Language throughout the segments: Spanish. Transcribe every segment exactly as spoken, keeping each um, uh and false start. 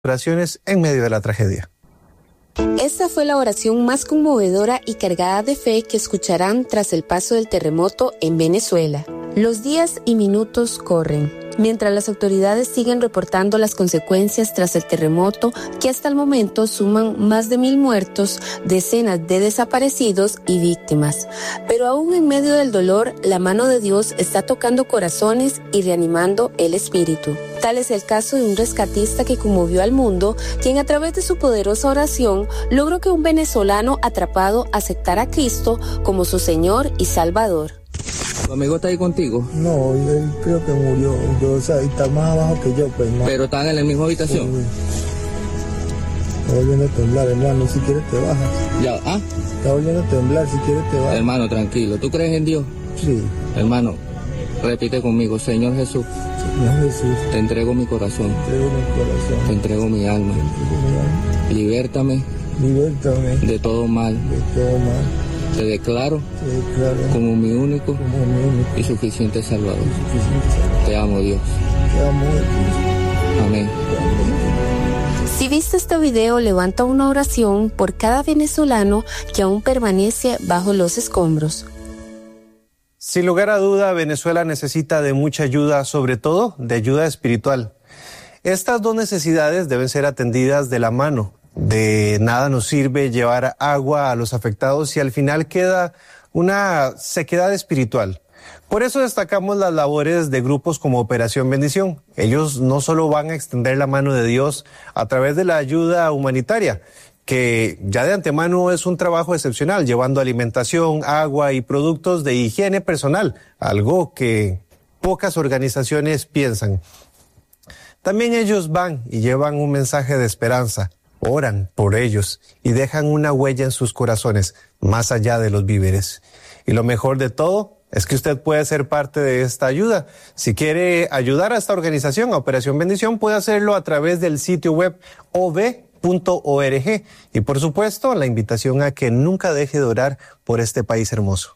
oraciones en medio de la tragedia. Esta fue la oración más conmovedora y cargada de fe que escucharán tras el paso del terremoto en Venezuela. Los días y minutos corren, mientras las autoridades siguen reportando las consecuencias tras el terremoto que hasta el momento suman más de mil muertos, decenas de desaparecidos y víctimas. Pero aún en medio del dolor, la mano de Dios está tocando corazones y reanimando el espíritu. Tal es el caso de un rescatista que conmovió al mundo, quien a través de su poderosa oración logró que un venezolano atrapado aceptara a Cristo como su Señor y Salvador. ¿Tu amigo está ahí contigo? No, él creo que murió. Yo, o sea, está más abajo que yo, pues. No. ¿Pero están en la misma habitación? Sí. Está volviendo a temblar, hermano. Si quieres te bajas. Ya, ¿ah? Está volviendo a temblar. Si quieres te bajas. Hermano, tranquilo. ¿Tú crees en Dios? Sí. Hermano, repite conmigo. Señor Jesús. Señor Jesús. Te entrego mi corazón. Te entrego mi corazón. Te entrego mi alma. Te entrego mi alma. Libértame. Libértame. De todo mal. De todo mal. Te declaro, Te declaro como mi único, como mi único y suficiente Salvador. y suficiente Salvador. Te amo, Dios. Te amo, Dios. Amén. Si viste este video, levanta una oración por cada venezolano que aún permanece bajo los escombros. Sin lugar a duda, Venezuela necesita de mucha ayuda, sobre todo de ayuda espiritual. Estas dos necesidades deben ser atendidas de la mano. De nada nos sirve llevar agua a los afectados si al final queda una sequedad espiritual. Por eso destacamos las labores de grupos como Operación Bendición. Ellos no solo van a extender la mano de Dios a través de la ayuda humanitaria, que ya de antemano es un trabajo excepcional, llevando alimentación, agua y productos de higiene personal, algo que pocas organizaciones piensan. También ellos van y llevan un mensaje de esperanza. Oran por ellos y dejan una huella en sus corazones, más allá de los víveres. Y lo mejor de todo es que usted puede ser parte de esta ayuda. Si quiere ayudar a esta organización, a Operación Bendición, puede hacerlo a través del sitio web o v punto org. Y por supuesto, la invitación a que nunca deje de orar por este país hermoso.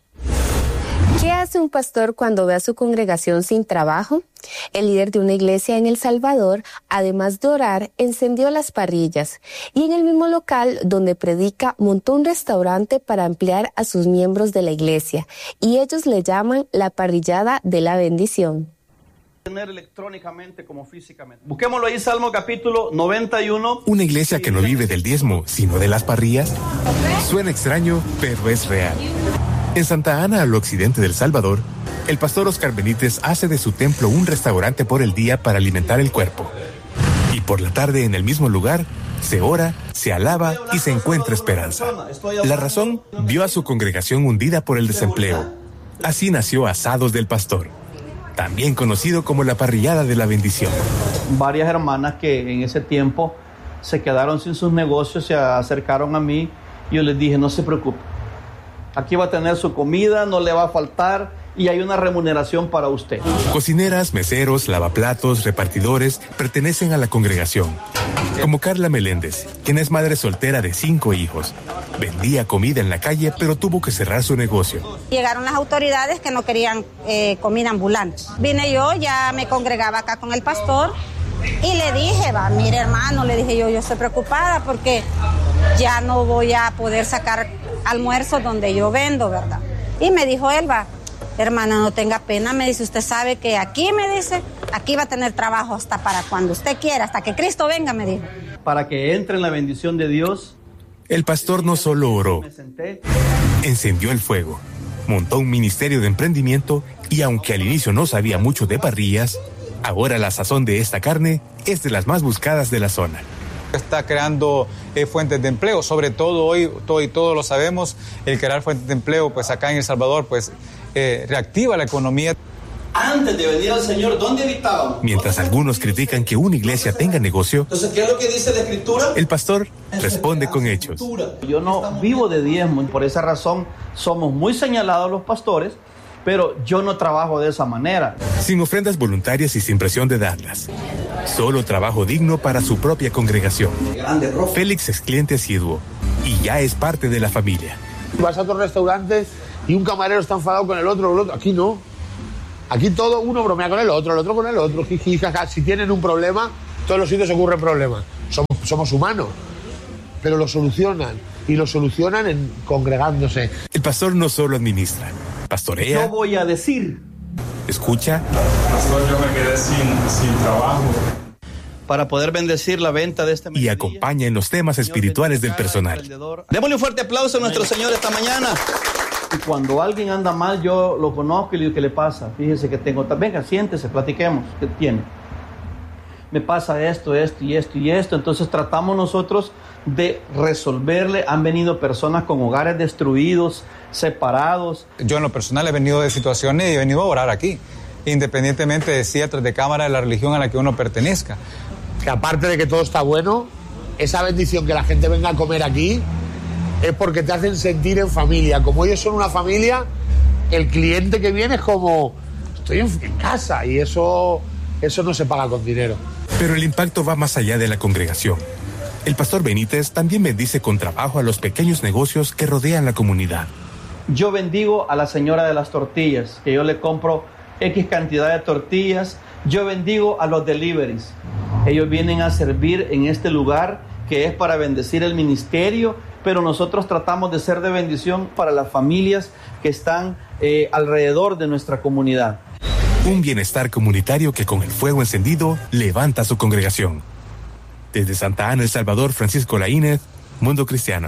¿Qué hace un pastor cuando ve a su congregación sin trabajo? El líder de una iglesia en El Salvador, además de orar, encendió las parrillas y en el mismo local donde predica montó un restaurante para ampliar a sus miembros de la iglesia y ellos le llaman la parrillada de la bendición. Tener electrónicamente como físicamente. Busquémoslo ahí, Salmo capítulo noventa y uno. Una iglesia que no vive del diezmo, sino de las parrillas. Suena extraño, pero es real. En Santa Ana, al occidente del Salvador, el pastor Oscar Benítez hace de su templo un restaurante por el día para alimentar el cuerpo. Y por la tarde, en el mismo lugar, se ora, se alaba y se encuentra esperanza. La razón, vio a su congregación hundida por el desempleo. Así nació Asados del Pastor, también conocido como la parrillada de la bendición. Varias hermanas que en ese tiempo se quedaron sin sus negocios, se acercaron a mí y yo les dije, no se preocupe. Aquí va a tener su comida, no le va a faltar y hay una remuneración para usted. Cocineras, meseros, lavaplatos, repartidores pertenecen a la congregación. Como Carla Meléndez, quien es madre soltera de cinco hijos. Vendía comida en la calle, pero tuvo que cerrar su negocio. Llegaron las autoridades que no querían eh, comida ambulante. Vine yo, ya me congregaba acá con el pastor y le dije, va, mire hermano, le dije yo, yo estoy preocupada porque ya no voy a poder sacar almuerzo donde yo vendo, ¿verdad? Y me dijo él, va, hermana, no tenga pena, me dice, usted sabe que aquí, me dice, aquí va a tener trabajo hasta para cuando usted quiera, hasta que Cristo venga, me dijo. Para que entre en la bendición de Dios. El pastor no solo oró, encendió el fuego, montó un ministerio de emprendimiento y aunque al inicio no sabía mucho de parrillas, ahora la sazón de esta carne es de las más buscadas de la zona. Está creando eh, fuentes de empleo, sobre todo hoy, todo y todos lo sabemos, el crear fuentes de empleo, pues acá en El Salvador, pues eh, reactiva la economía. Antes de venir al Señor, ¿dónde habitaban? Mientras algunos critican que una iglesia tenga negocio, entonces, ¿qué es lo que dice la Escritura? El pastor responde con hechos. Yo no vivo de diezmo, por esa razón somos muy señalados los pastores, pero yo no trabajo de esa manera. Sin ofrendas voluntarias y sin presión de darlas. Solo trabajo digno para su propia congregación. Félix es cliente asiduo y ya es parte de la familia. Vas a otros restaurantes y un camarero está enfadado con el otro, el otro. Aquí no. Aquí todo uno bromea con el otro, el otro con el otro. Jiji, jaja. Si tienen un problema, todos los sitios ocurren problemas. somos, somos humanos, pero lo solucionan, y lo solucionan en congregándose. El pastor no solo administra, pastorea. Yo voy a decir. Escucha. Pastor, yo me quedé sin, sin trabajo. Para poder bendecir la venta de este mediodía. Y acompaña en los temas espirituales del personal. Démosle un fuerte aplauso a nuestro Señor esta mañana. Y cuando alguien anda mal, yo lo conozco y le digo, ¿qué le pasa? Fíjese que tengo... Venga, siéntese, platiquemos. ¿Qué tiene? Me pasa esto, esto y esto y esto. Entonces tratamos nosotros de resolverle. Han venido personas con hogares destruidos, separados. Yo en lo personal he venido de situaciones y he venido a orar aquí, independientemente de si atrás de cámara de la religión a la que uno pertenezca. Que aparte de que todo está bueno, esa bendición que la gente venga a comer aquí es porque te hacen sentir en familia. Como ellos son una familia, el cliente que viene es como, estoy en, en casa, y eso, eso no se paga con dinero. Pero el impacto va más allá de la congregación. El pastor Benítez también bendice con trabajo a los pequeños negocios que rodean la comunidad. Yo bendigo a la señora de las tortillas, que yo le compro X cantidad de tortillas. Yo bendigo a los deliveries. Ellos vienen a servir en este lugar que es para bendecir el ministerio, pero nosotros tratamos de ser de bendición para las familias que están eh, alrededor de nuestra comunidad. Un bienestar comunitario que con el fuego encendido levanta su congregación. Desde Santa Ana, El Salvador, Francisco Laínez, Mundo Cristiano.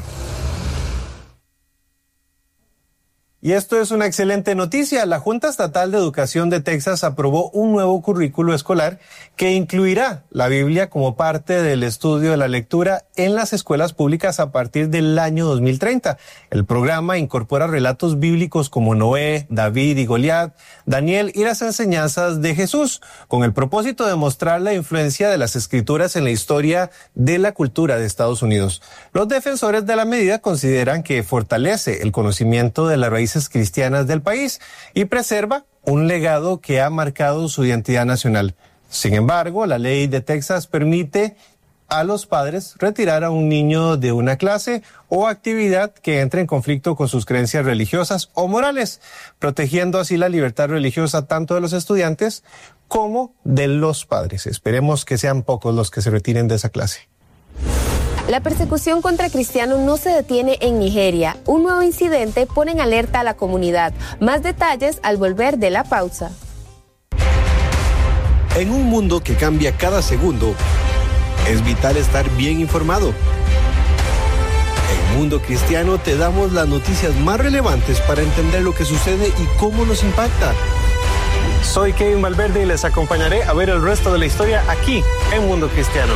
Y esto es una excelente noticia. La Junta Estatal de Educación de Texas aprobó un nuevo currículo escolar que incluirá la Biblia como parte del estudio de la lectura en las escuelas públicas a partir del año dos mil treinta. El programa incorpora relatos bíblicos como Noé, David y Goliat, Daniel y las enseñanzas de Jesús, con el propósito de mostrar la influencia de las escrituras en la historia de la cultura de Estados Unidos. Los defensores de la medida consideran que fortalece el conocimiento de las raíces cristianas del país y preserva un legado que ha marcado su identidad nacional. Sin embargo, la ley de Texas permite a los padres retirar a un niño de una clase o actividad que entre en conflicto con sus creencias religiosas o morales, protegiendo así la libertad religiosa tanto de los estudiantes como de los padres. Esperemos que sean pocos los que se retiren de esa clase. La persecución contra cristianos no se detiene en Nigeria. Un nuevo incidente pone en alerta a la comunidad. Más detalles al volver de la pausa. En un mundo que cambia cada segundo, es vital estar bien informado. En Mundo Cristiano te damos las noticias más relevantes para entender lo que sucede y cómo nos impacta. Soy Kevin Valverde y les acompañaré a ver el resto de la historia aquí en Mundo Cristiano.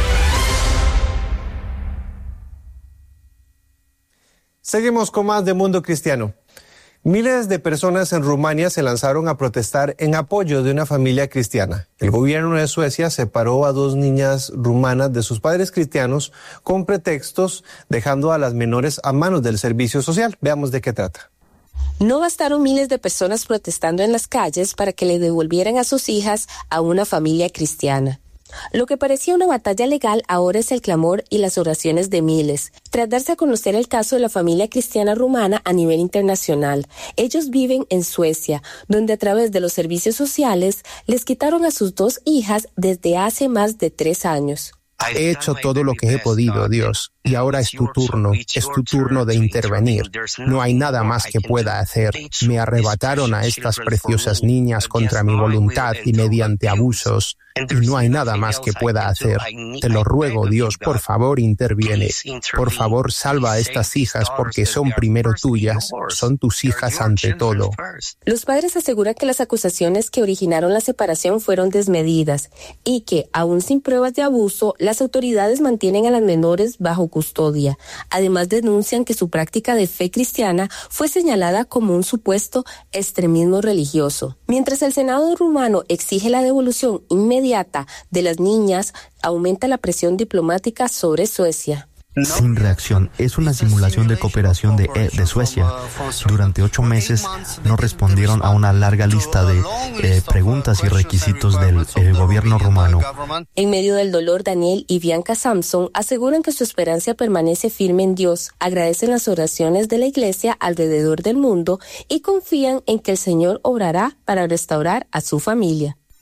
Seguimos con más de Mundo Cristiano. Miles de personas en Rumania se lanzaron a protestar en apoyo de una familia cristiana. El gobierno de Suecia separó a dos niñas rumanas de sus padres cristianos con pretextos, dejando a las menores a manos del servicio social. Veamos de qué trata. No bastaron miles de personas protestando en las calles para que le devolvieran a sus hijas a una familia cristiana. Lo que parecía una batalla legal ahora es el clamor y las oraciones de miles, tras darse a conocer el caso de la familia cristiana rumana a nivel internacional. Ellos viven en Suecia, donde a través de los servicios sociales les quitaron a sus dos hijas desde hace más de tres años. He hecho todo lo que he podido, Dios, y ahora es tu turno, es tu turno de intervenir. No hay nada más que pueda hacer. Me arrebataron a estas preciosas niñas contra mi voluntad y mediante abusos, y no hay nada más que pueda hacer. Te lo ruego, Dios, por favor, interviene. Por favor, salva a estas hijas porque son primero tuyas, son tus hijas ante todo. Los padres aseguran que las acusaciones que originaron la separación fueron desmedidas y que, aún sin pruebas de abuso, las autoridades mantienen a las menores bajo custodia. Además, denuncian que su práctica de fe cristiana fue señalada como un supuesto extremismo religioso. Mientras el Senado rumano exige la devolución inmediata de las niñas, aumenta la presión diplomática sobre Suecia. Sin reacción. Es una simulación de cooperación de, de Suecia. Durante ocho meses no respondieron a una larga lista de eh, preguntas y requisitos del eh, gobierno rumano. En medio del dolor, Daniel y Bianca Samson aseguran que su esperanza permanece firme en Dios, agradecen las oraciones de la iglesia alrededor del mundo y confían en que el Señor obrará para restaurar a su familia.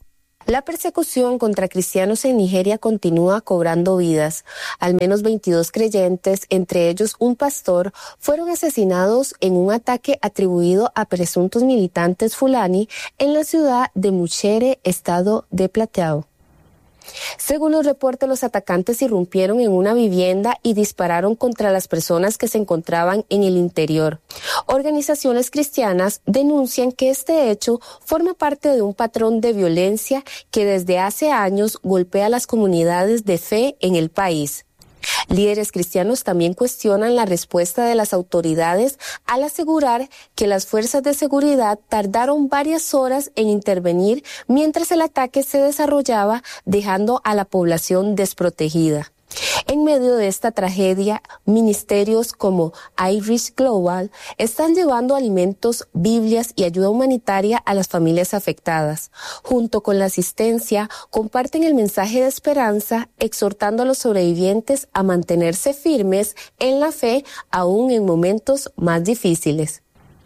La persecución contra cristianos en Nigeria continúa cobrando vidas. Al menos veintidós creyentes, entre ellos un pastor, fueron asesinados en un ataque atribuido a presuntos militantes Fulani en la ciudad de Muchere, estado de Plateau. Según los reportes, los atacantes irrumpieron en una vivienda y dispararon contra las personas que se encontraban en el interior. Organizaciones cristianas denuncian que este hecho forma parte de un patrón de violencia que desde hace años golpea a las comunidades de fe en el país. Líderes cristianos también cuestionan la respuesta de las autoridades al asegurar que las fuerzas de seguridad tardaron varias horas en intervenir mientras el ataque se desarrollaba, dejando a la población desprotegida. En medio de esta tragedia, ministerios como Irish Global están llevando alimentos, Biblias y ayuda humanitaria a las familias afectadas. Junto con la asistencia, comparten el mensaje de esperanza, exhortando a los sobrevivientes a mantenerse firmes en la fe, aún en momentos más difíciles.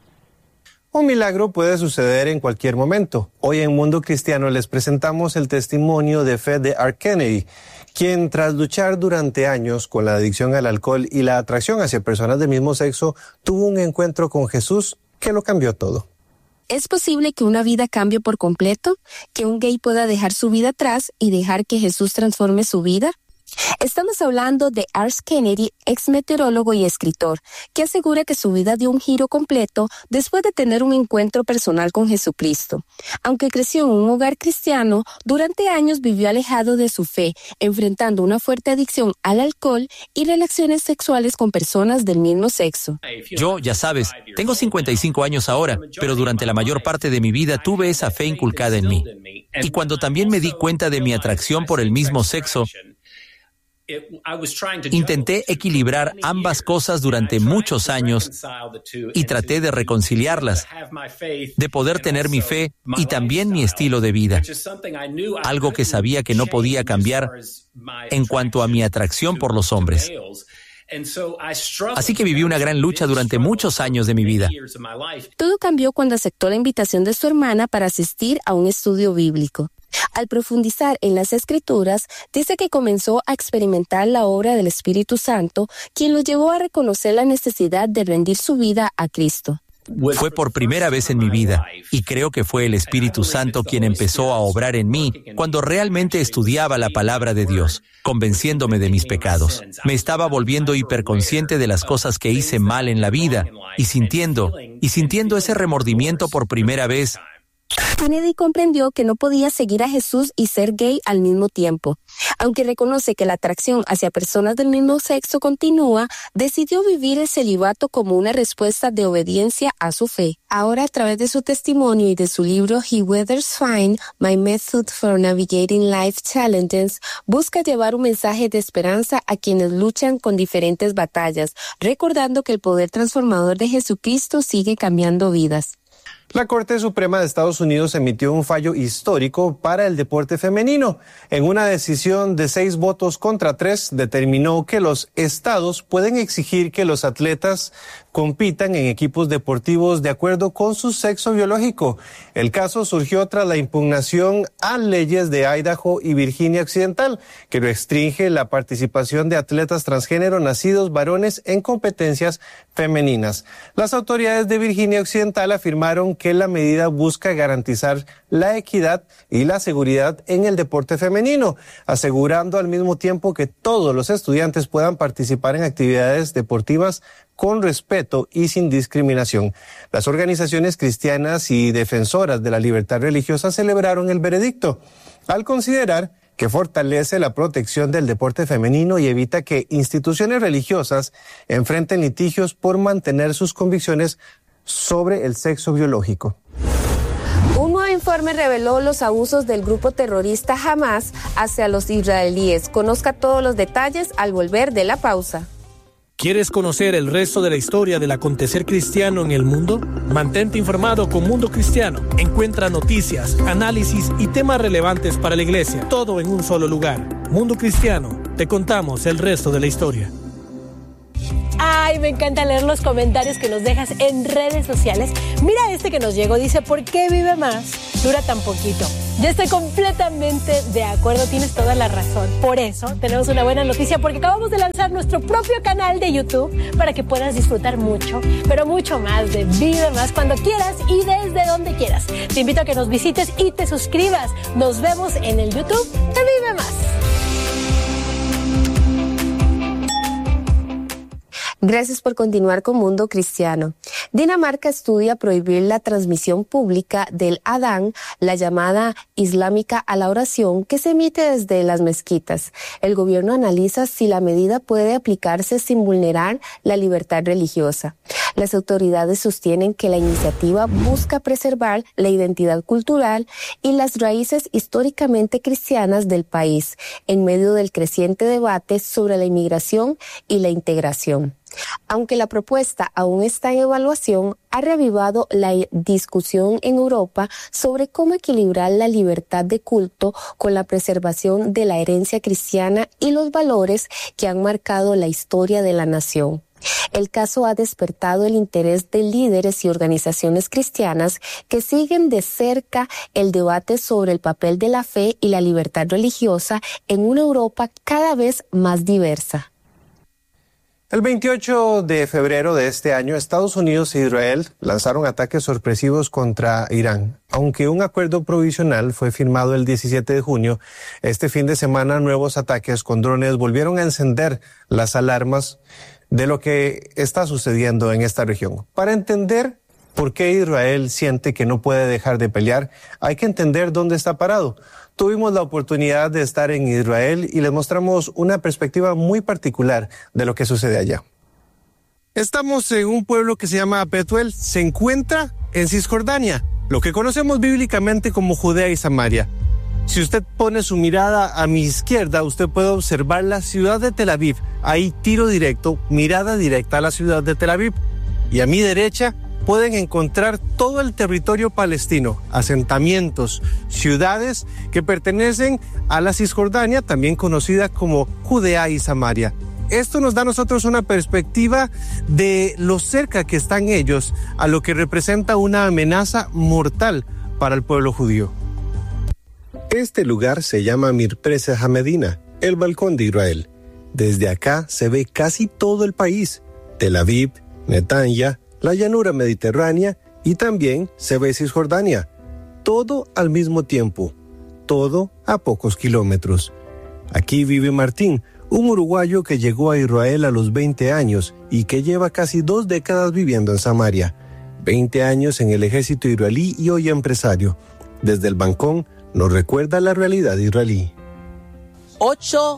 Un milagro puede suceder en cualquier momento. Hoy en Mundo Cristiano les presentamos el testimonio de fe de R. Kennedy, quien tras luchar durante años con la adicción al alcohol y la atracción hacia personas del mismo sexo, tuvo un encuentro con Jesús que lo cambió todo. ¿Es posible que una vida cambie por completo? ¿Que un gay pueda dejar su vida atrás y dejar que Jesús transforme su vida? Estamos hablando de R. Kennedy, ex meteorólogo y escritor, que asegura que su vida dio un giro completo después de tener un encuentro personal con Jesucristo. Aunque creció en un hogar cristiano, durante años vivió alejado de su fe, enfrentando una fuerte adicción al alcohol y relaciones sexuales con personas del mismo sexo. Yo, ya sabes, tengo cincuenta y cinco años ahora, pero durante la mayor parte de mi vida tuve esa fe inculcada en mí. Y cuando también me di cuenta de mi atracción por el mismo sexo, intenté equilibrar ambas cosas durante muchos años y traté de reconciliarlas, de poder tener mi fe y también mi estilo de vida, algo que sabía que no podía cambiar en cuanto a mi atracción por los hombres. Así que viví una gran lucha durante muchos años de mi vida. Todo cambió cuando aceptó la invitación de su hermana para asistir a un estudio bíblico. Al profundizar en las Escrituras, dice que comenzó a experimentar la obra del Espíritu Santo, quien lo llevó a reconocer la necesidad de rendir su vida a Cristo. Fue por primera vez en mi vida, y creo que fue el Espíritu Santo quien empezó a obrar en mí cuando realmente estudiaba la palabra de Dios, convenciéndome de mis pecados. Me estaba volviendo hiperconsciente de las cosas que hice mal en la vida, y sintiendo, y sintiendo ese remordimiento por primera vez. Kennedy comprendió que no podía seguir a Jesús y ser gay al mismo tiempo. Aunque reconoce que la atracción hacia personas del mismo sexo continúa, decidió vivir el celibato como una respuesta de obediencia a su fe. Ahora, a través de su testimonio y de su libro He Weathers Fine, My Method for Navigating Life Challenges, busca llevar un mensaje de esperanza a quienes luchan con diferentes batallas, recordando que el poder transformador de Jesucristo sigue cambiando vidas. La Corte Suprema de Estados Unidos emitió un fallo histórico para el deporte femenino. En una decisión de seis votos contra tres, determinó que los estados pueden exigir que los atletas compitan en equipos deportivos de acuerdo con su sexo biológico. El caso surgió tras la impugnación a leyes de Idaho y Virginia Occidental, que restringe la participación de atletas transgénero nacidos varones en competencias femeninas. Las autoridades de Virginia Occidental afirmaron que la medida busca garantizar la equidad y la seguridad en el deporte femenino, asegurando al mismo tiempo que todos los estudiantes puedan participar en actividades deportivas con respeto y sin discriminación. Las organizaciones cristianas y defensoras de la libertad religiosa celebraron el veredicto, al considerar que fortalece la protección del deporte femenino y evita que instituciones religiosas enfrenten litigios por mantener sus convicciones sobre el sexo biológico. Un nuevo informe reveló los abusos del grupo terrorista Hamas hacia los israelíes. Conozca todos los detalles al volver de la pausa. ¿Quieres conocer el resto de la historia del acontecer cristiano en el mundo? Mantente informado con Mundo Cristiano. Encuentra noticias, análisis y temas relevantes para la iglesia, todo en un solo lugar. Mundo Cristiano, te contamos el resto de la historia. Ay, me encanta leer los comentarios que nos dejas en redes sociales. Mira este que nos llegó, dice, ¿por qué vive más? Dura tan poquito. Yo estoy completamente de acuerdo, tienes toda la razón. Por eso tenemos una buena noticia, porque acabamos de lanzar nuestro propio canal de YouTube para que puedas disfrutar mucho, pero mucho más de Vive Más cuando quieras y desde donde quieras. Te invito a que nos visites y te suscribas. Nos vemos en el YouTube de Vive Más. Gracias por continuar con Mundo Cristiano. Dinamarca estudia prohibir la transmisión pública del Adán, la llamada islámica a la oración, que se emite desde las mezquitas. El gobierno analiza si la medida puede aplicarse sin vulnerar la libertad religiosa. Las autoridades sostienen que la iniciativa busca preservar la identidad cultural y las raíces históricamente cristianas del país, en medio del creciente debate sobre la inmigración y la integración. Aunque la propuesta aún está en evaluación, ha reavivado la discusión en Europa sobre cómo equilibrar la libertad de culto con la preservación de la herencia cristiana y los valores que han marcado la historia de la nación. El caso ha despertado el interés de líderes y organizaciones cristianas que siguen de cerca el debate sobre el papel de la fe y la libertad religiosa en una Europa cada vez más diversa. El veintiocho de febrero de este año, Estados Unidos e Israel lanzaron ataques sorpresivos contra Irán. Aunque un acuerdo provisional fue firmado el diecisiete de junio, este fin de semana nuevos ataques con drones volvieron a encender las alarmas de lo que está sucediendo en esta región. Para entender por qué Israel siente que no puede dejar de pelear, hay que entender dónde está parado. Tuvimos la oportunidad de estar en Israel y les mostramos una perspectiva muy particular de lo que sucede allá. Estamos en un pueblo que se llama Betuel, se encuentra en Cisjordania, lo que conocemos bíblicamente como Judea y Samaria. Si usted pone su mirada a mi izquierda, usted puede observar la ciudad de Tel Aviv. Ahí tiro directo, mirada directa a la ciudad de Tel Aviv. Y a mi derecha pueden encontrar todo el territorio palestino, asentamientos, ciudades que pertenecen a la Cisjordania, también conocida como Judea y Samaria. Esto nos da a nosotros una perspectiva de lo cerca que están ellos a lo que representa una amenaza mortal para el pueblo judío. Este lugar se llama Mirpresa Hamedina, el balcón de Israel. Desde acá se ve casi todo el país, Tel Aviv, Netanya, la llanura mediterránea y también se ve Cisjordania. Todo al mismo tiempo, todo a pocos kilómetros. Aquí vive Martín, un uruguayo que llegó a Israel a los veinte años y que lleva casi dos décadas viviendo en Samaria. veinte años en el ejército israelí y hoy empresario. Desde el balcón nos recuerda la realidad israelí. Ocho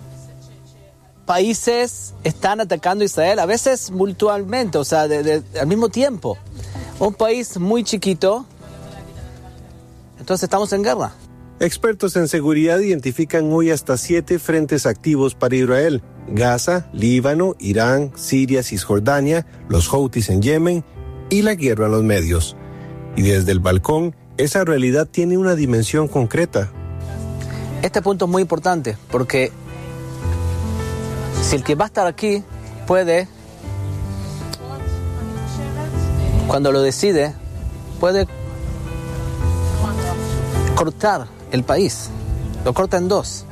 países están atacando a Israel, a veces mutuamente, o sea, de, de, al mismo tiempo. Un país muy chiquito, entonces estamos en guerra. Expertos en seguridad identifican hoy hasta siete frentes activos para Israel: Gaza, Líbano, Irán, Siria, Cisjordania, los Houthis en Yemen y la guerra en los medios. Y desde el balcón, esa realidad tiene una dimensión concreta. Este punto es muy importante porque si el que va a estar aquí puede, cuando lo decide, puede cortar el país. Lo corta en dos.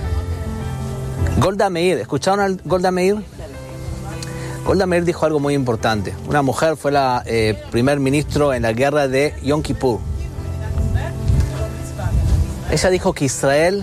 Golda Meir, ¿escucharon a Golda Meir? Golda Meir dijo algo muy importante. Una mujer fue la eh, primer ministro en la guerra de Yom Kippur. Ella dijo que Israel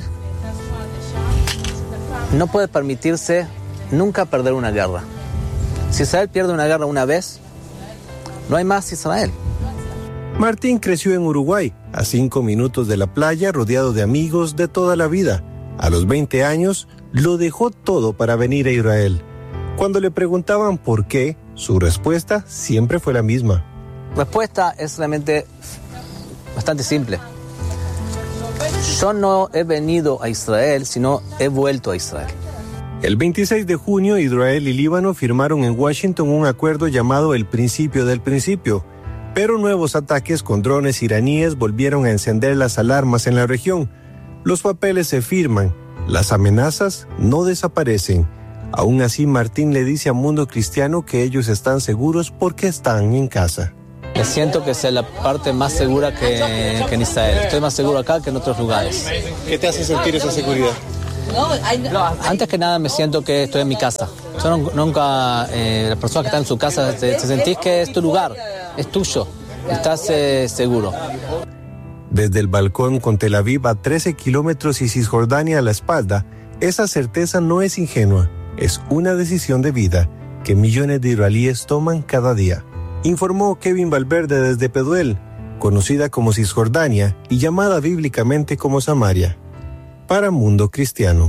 no puede permitirse nunca perder una guerra. Si Israel pierde una guerra una vez, no hay más Israel. Martín creció en Uruguay, a cinco minutos de la playa, rodeado de amigos de toda la vida. A los veinte años, lo dejó todo para venir a Israel. Cuando le preguntaban por qué, su respuesta siempre fue la misma. La respuesta es realmente bastante simple. Yo no he venido a Israel, sino he vuelto a Israel. El veintiséis de junio, Israel y Líbano firmaron en Washington un acuerdo llamado el Principio del Principio, pero nuevos ataques con drones iraníes volvieron a encender las alarmas en la región. Los papeles se firman, las amenazas no desaparecen. Aún así, Martín le dice a Mundo Cristiano que ellos están seguros porque están en casa. Me siento que es la parte más segura que, que en Israel. Estoy más seguro acá que en otros lugares. ¿Qué te hace sentir esa seguridad? Antes que nada me siento que estoy en mi casa. Yo no, nunca, eh, las personas que están en su casa, te, te sentís que es tu lugar, es tuyo, estás eh, seguro. Desde el balcón con Tel Aviv a trece kilómetros y Cisjordania a la espalda, esa certeza no es ingenua, es una decisión de vida que millones de israelíes toman cada día. Informó Kevin Valverde desde Peduel, conocida como Cisjordania y llamada bíblicamente como Samaria. Para Mundo Cristiano.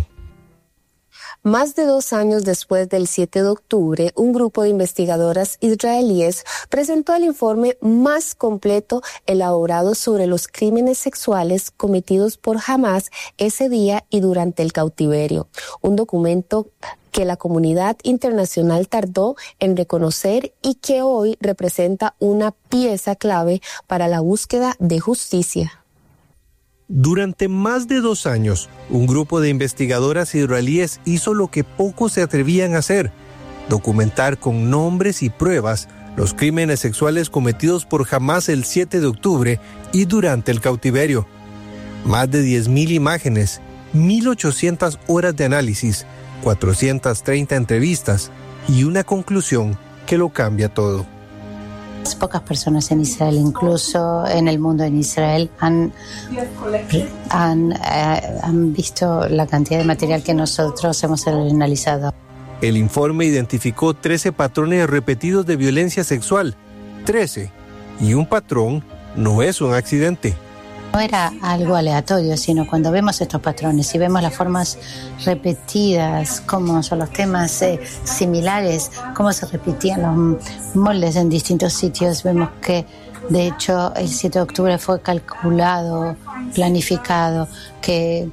Más de dos años después del siete de octubre, un grupo de investigadoras israelíes presentó el informe más completo elaborado sobre los crímenes sexuales cometidos por Hamás ese día y durante el cautiverio. Un documento que la comunidad internacional tardó en reconocer y que hoy representa una pieza clave para la búsqueda de justicia. Durante más de dos años, un grupo de investigadoras israelíes hizo lo que pocos se atrevían a hacer: documentar con nombres y pruebas los crímenes sexuales cometidos por Hamás el siete de octubre y durante el cautiverio. Más de diez mil imágenes, mil ochocientas horas de análisis, cuatrocientas treinta entrevistas y una conclusión que lo cambia todo. Pocas personas en Israel, incluso en el mundo en Israel, han, han, eh, han visto la cantidad de material que nosotros hemos analizado. El informe identificó trece patrones repetidos de violencia sexual. trece. Y un patrón no es un accidente. No era algo aleatorio, sino cuando vemos estos patrones y vemos las formas repetidas, cómo son los temas eh, similares, cómo se repetían los moldes en distintos sitios, vemos que de hecho el siete de octubre fue calculado, planificado, que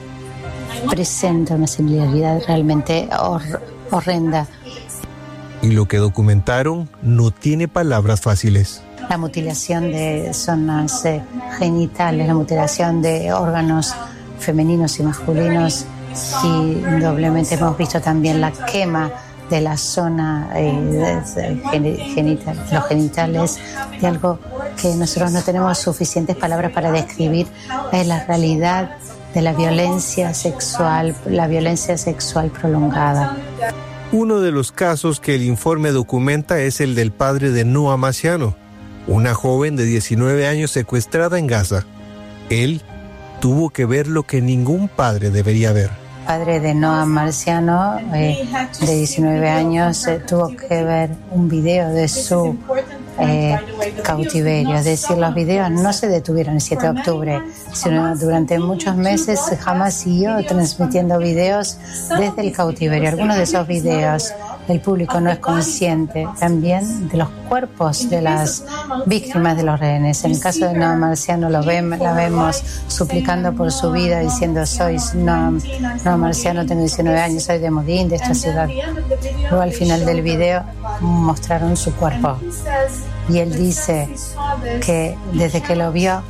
presenta una similaridad realmente hor- horrenda. Y lo que documentaron no tiene palabras fáciles. La mutilación de zonas eh, genitales, la mutilación de órganos femeninos y masculinos, y doblemente hemos visto también la quema de la zona eh, de, de, genital, los genitales, de algo que nosotros no tenemos suficientes palabras para describir. Es la realidad de la violencia sexual, la violencia sexual prolongada. Uno de los casos que el informe documenta es el del padre de Noa Marciano, una joven de diecinueve años secuestrada en Gaza. Él tuvo que ver lo que ningún padre debería ver. El padre de Noa Marciano, eh, de diecinueve años, eh, tuvo que ver un video de su eh, cautiverio. Es decir, los videos no se detuvieron el siete de octubre, sino durante muchos meses Hamás siguió transmitiendo videos desde el cautiverio. Algunos de esos videos el público no es consciente también de los cuerpos de las víctimas de los rehenes. En el caso de Noa Marciano lo vemos, la vemos suplicando por su vida, diciendo: soy Noa, Noa Marciano, tengo diecinueve años, soy de Modín, de esta ciudad. Luego al final del video mostraron su cuerpo y él dice que desde que lo vio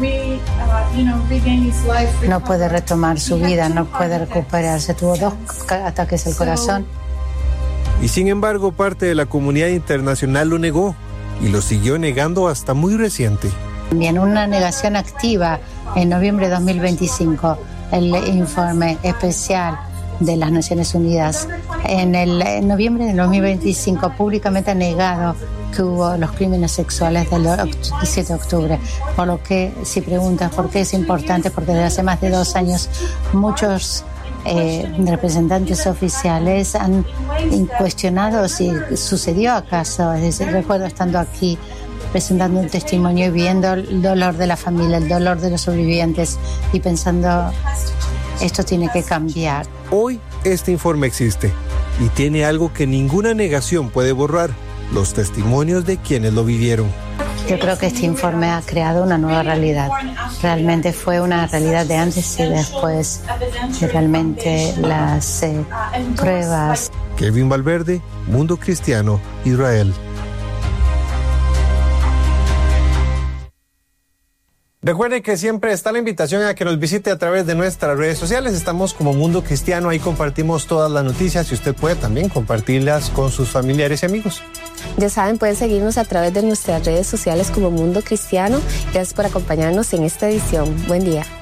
no puede retomar su vida, no puede recuperarse. Tuvo dos ataques al corazón. Y sin embargo, parte de la comunidad internacional lo negó y lo siguió negando hasta muy reciente. También una negación activa en noviembre de dos mil veinticinco, el informe especial de las Naciones Unidas. En, el, en noviembre de dos mil veinticinco públicamente ha negado que hubo los crímenes sexuales del siete de octubre. Por lo que, si preguntas por qué es importante, porque desde hace más de dos años muchos Eh, representantes oficiales han cuestionado si sucedió acaso. Es decir, recuerdo estando aquí presentando un testimonio y viendo el dolor de la familia, el dolor de los sobrevivientes y pensando, esto tiene que cambiar. Hoy este informe existe y tiene algo que ninguna negación puede borrar: los testimonios de quienes lo vivieron. Yo creo que este informe ha creado una nueva realidad. Realmente fue una realidad de antes y después, de realmente las eh, pruebas. Kevin Valverde, Mundo Cristiano, Israel. Recuerde que siempre está la invitación a que nos visite a través de nuestras redes sociales. Estamos como Mundo Cristiano, ahí compartimos todas las noticias y usted puede también compartirlas con sus familiares y amigos. Ya saben, pueden seguirnos a través de nuestras redes sociales como Mundo Cristiano. Gracias por acompañarnos en esta edición. Buen día.